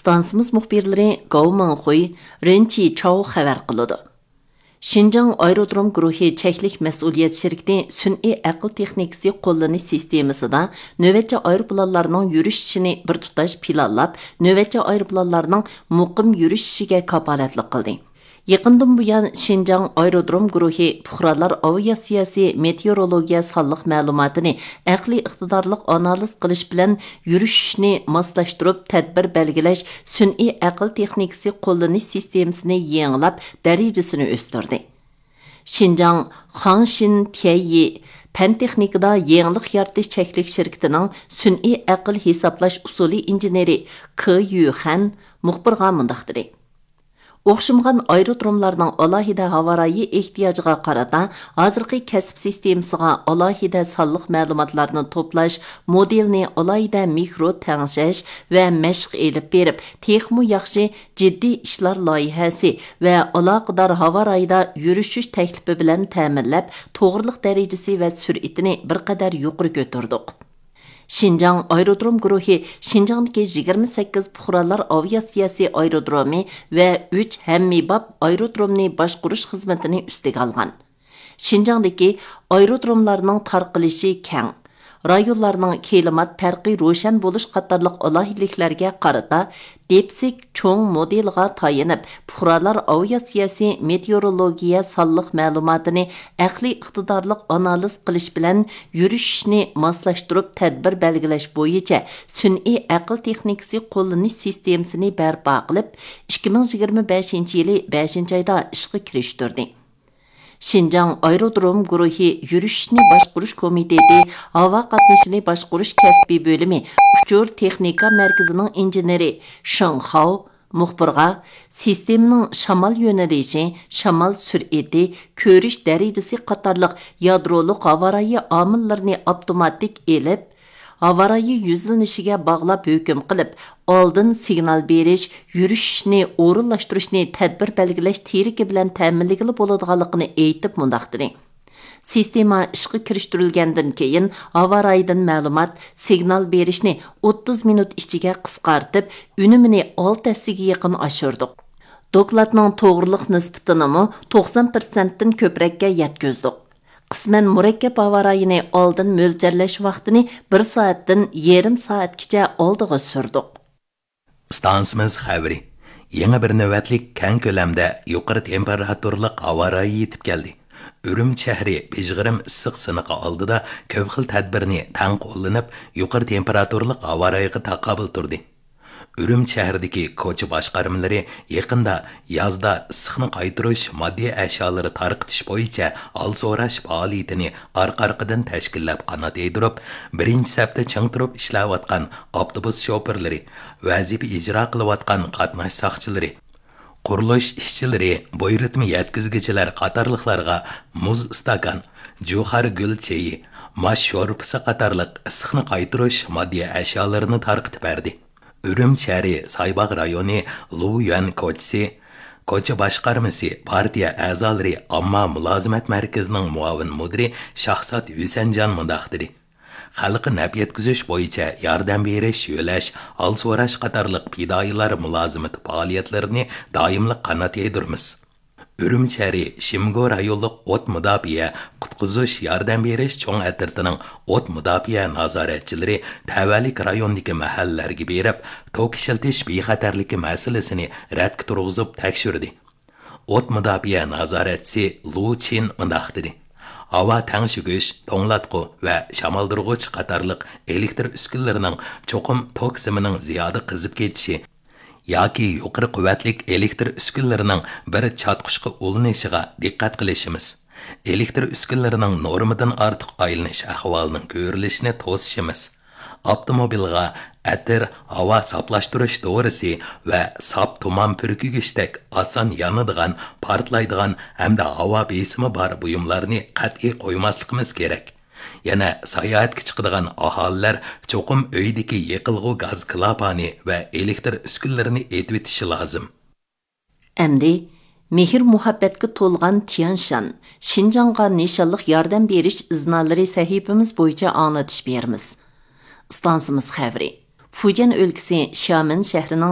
Stansimiz muxbirlari Gao Menghui, Ren Qichao xabar qiladi. Şinjan Aerodrom guruhi çeklik məsuliyyət şirkəti sün'i aql texnikası qo'llanish sistemasida növbətçi aeroplanlarning yurish ishini bir tutash planlab, növbətçi aeroplanlarning muqim yurish ishiga kapolatlik qildi. Yaqindan buyon Şinjan Aerodrom guruhi fuqarolar aviatsiyasi meteorologiya sonliq ma'lumotini aqliy iqtidorliq analiz qilish bilan yurishni moslashtirib tadbir belgilash sun'iy aql texnikasi qo'llanish sistemasini yangilab darajasini o'stirdi. Şinjan Hangshin Tianyi Pan texnikada yangilik yaratish cheklik shirkatining sun'iy aql hisoblash usuli injeneri Ke Yuhan muxbirga mundaq dedi. O'xshamagan aerodromlarning alohida havarayi ehtiyojiga qarata hozirgi kasb sistemasiga alohida sonliq ma'lumotlarni to'plash, modelni alohida mikro tangshash va mashq elib berib, texmo yaxshi jiddiy ishlar loyihasi va aloqador havarayda yurishish taklifi bilan ta'minlab, to'g'rilik darajasi va sur'atini bir qadar yuqori ko'tardik. Şinjan Aerodrom guruhi Şinjandagi 28 fuqarolar aviatsiyasi aerodromi va 3 hammibab aerodromni boshqarish xizmatini ustiga olgan. Şinjandagi aerodromlarning tarqalishi keng. Rayonlarning klimat farqi ro'shan bo'lish qatorliq alohidliklarga qarata depsik cho'ng modelga tayinib, fuqarolar aviatsiyasi meteorologiya sonliq ma'lumotini aqliy iqtidorliq analiz qilish bilan yurishni moslashtirib tadbir belgilash bo'yicha sun'iy aql texnikasi qo'llanish sistemasini barpo qilib, 2025-yili 5-oyda ishga kirishtirdi. Şinjan Aerodrom guruhi yurishni boshqarish komiteti havo qatnashini boshqarish kasbiy bo'limi uchur texnika markazining injeneri Sheng Hao muxbirga sistemaning shamol yo'nalishi, shamol sur'ati, ko'rish darajasi qatorliq yadroliq havarayi omillarni avtomatik elib, havarayi yuzlanishiga bog'lab hukm qilib, oldin signal berish, yurishni o'rinlashtirishni tadbir belgilash teriki bilan ta'minligili bo'ladiganligini aytib mundaq dedi. Sistema ishga kirishtirilgandan keyin havaraydan ma'lumot, signal berishni 30 minut ichiga qisqartib, unumini 6 ga yaqin oshirdik. Dokladning to'g'rilik nisbatini 90% dan ko'prəkka yetkazdik. Qisman murakkab havarayini oldin mo'ljallash vaqtini 1 soatdan yarim soatgacha oldiga surdik. Stansimiz xabari. Yangi bir navbatlik keng ko'lamda yuqori temperaturliq havarayi yetib keldi. Ürüm shahri Bejg'irim issiq siniqi oldida ko'p xil tadbirni tang qo'llanib, yuqori temperaturliq havarayiga taqobil turdi. Ürüm shahridagi ko'cha boshqarmalari yaqinda yozda issiqni qaytarish moddiy ashyolari tarqitish bo'yicha al-so'rash faoliyatini orqa-orqadan tashkillab qanot yaydirib, birinchi safda chang turib ishlayotgan avtobus shoferlari, vazifa ijro qilayotgan qatnash soqchilari, qurilish ishchilari, bo'y ritmi yetkazgichilar qatorliqlarga muz stakan, jo'xari gul chayi, mash sho'rpisi qatorliq issiqni qaytarish moddiy ashyolarini tarqitib berdi. Ürüm shahri Saybaq rayoni Luyuan ko'chasi, ko'cha boshqarmasi partiya a'zolari ammo mulozimat markazining muavin mudiri Shahzod Husanjon mundaq dedi. Xalqqa naf yetkazish bo'yicha yordam berish, yo'lash, al-so'rash qatorliq fidoyilar mulozimati faoliyatlarini doimli qanot yaydiramiz. Ürüm shahri Shimgo rayonlik o't mudofaa, qutqizish, yordam berish cho'ng atirtining o't mudofaa nazoratchilari tavallik rayondagi mahallalarga berib, tok ishiltish bexatarligi masalasini radga turg'izib tekshirdi. O't mudofaa nazoratchisi Lu Chin mundaq dedi. Havo tangshigish, to'nglatqu va shamoldirg'ich qatorliq elektr uskunalarining cho'qim tok simining ziyoda qizib ketishi yoki yuqori quvvatlik elektr uskunalarining bir chatqushqa ulinishiga diqqat qilishimiz, elektr uskunalarining normadan ortiq aylanish ahvolining ko'rilishini to'sishimiz, avtomobilga atir, havo soplashtirish dorisi va sop tuman purkigishdek oson yonadigan, portlaydigan hamda havo besimi bor buyumlarni qat'iy qo'ymasligimiz kerak. Yana sayohatga chiqadigan aholilar cho'qim uydagi yiqilg'u gaz klapani va elektr uskunalarini etib etishi lozim. Endi mehr muhabbatga to'lgan Tianshan, Şinjanға nishonliq yordam berish iznolari sahifamiz bo'yicha anglatish beramiz. Stansimiz xabari. Fujian o'lkasi Xiamen shahrining